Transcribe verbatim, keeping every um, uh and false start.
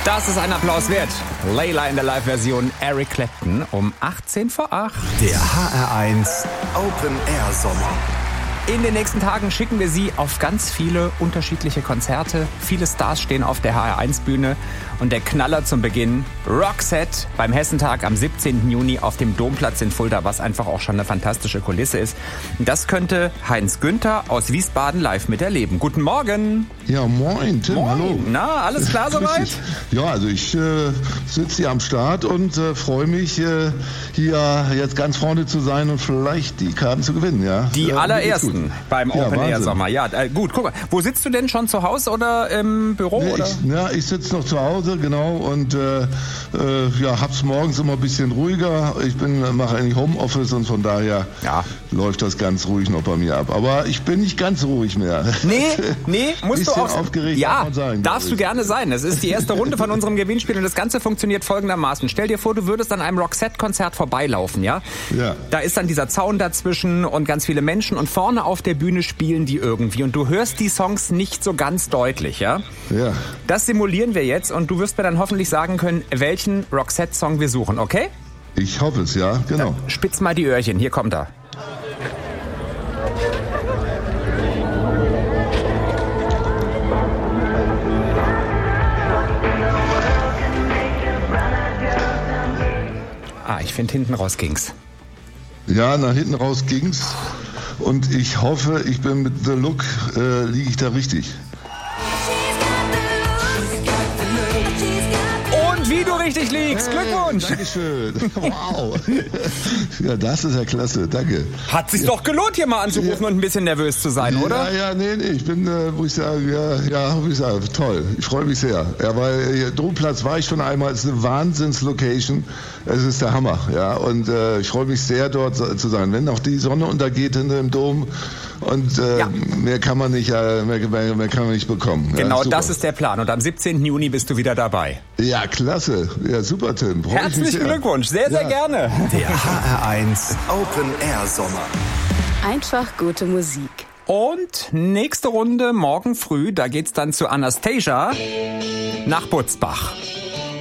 Das ist ein Applaus wert. Layla in der Live-Version Eric Clapton um achtzehn vor acht. Der H R eins Open Air Sommer. In den nächsten Tagen schicken wir Sie auf ganz viele unterschiedliche Konzerte. Viele Stars stehen auf der H R eins Bühne. Und der Knaller zum Beginn, Roxette beim Hessentag am siebzehnten Juni auf dem Domplatz in Fulda, was einfach auch schon eine fantastische Kulisse ist. Das könnte Heinz Günther aus Wiesbaden live miterleben. Guten Morgen. Ja, moin, Tim, Moin. hallo. Na, alles klar soweit? Ja, also ich äh, sitze hier am Start und äh, freue mich, äh, hier jetzt ganz vorne zu sein und vielleicht die Karten zu gewinnen, ja. Die äh, allerersten beim ja, Open Air Wahnsinn. Sommer. Ja, äh, gut, guck mal. Wo sitzt du denn schon, zu Hause oder im Büro? Nee, oder? ich, ja, ich sitze noch zu Hause, genau, und äh, äh, ja, hab's morgens immer ein bisschen ruhiger. Ich bin mache eigentlich Homeoffice und von daher Ja. läuft das ganz ruhig noch bei mir ab. Aber ich bin nicht ganz so ruhig mehr. Nee, nee, musst du Bisschen auch. aufgeregt Ja, darf man sein, darfst du glaub ich. gerne sein. Das ist die erste Runde von unserem Gewinnspiel und das Ganze funktioniert folgendermaßen. Stell dir vor, du würdest an einem Roxette-Konzert vorbeilaufen, ja? Ja. Da ist dann dieser Zaun dazwischen und ganz viele Menschen und vorne auf der Bühne spielen die irgendwie und du hörst die Songs nicht so ganz deutlich, ja? Ja. Das simulieren wir jetzt und du wirst mir dann hoffentlich sagen können, welchen Roxette-Song wir suchen, okay? Ich hoffe es, ja, genau. Spitz mal die Öhrchen, hier kommt er. Ah, ich finde, hinten raus ging's. Ja, nach hinten raus ging's. Und ich hoffe, ich bin mit The Look, äh, liege ich da richtig. Und wie du richtig liegst, Glückwunsch! Dankeschön. Wow. Ja, das ist ja klasse, danke. Hat sich doch gelohnt, hier mal anzurufen Ja. und ein bisschen nervös zu sein, oder? Ja, ja, nee, nee, ich bin, äh, muss ich sagen, ja, ja, muss ich sagen, toll. Ich freue mich sehr. Ja, weil äh, Domplatz war ich schon einmal, es ist eine Wahnsinns-Location. Es ist der Hammer, ja. Und äh, ich freue mich sehr, dort zu sein. Wenn auch die Sonne untergeht hinter dem Dom und äh, Ja. mehr kann man nicht, äh, mehr, mehr, mehr kann man nicht bekommen. Genau, ja, super. das ist der Plan. Und am siebzehnten Juni bist du wieder dabei. Ja, klasse. Ja, super, Tim. Freu ich mich Herzlichen sehr. Glückwunsch, sehr, sehr Ja. gerne. Der H R eins Open Air Sommer. Einfach gute Musik. Und nächste Runde morgen früh, da geht's dann zu Anastasia nach Butzbach.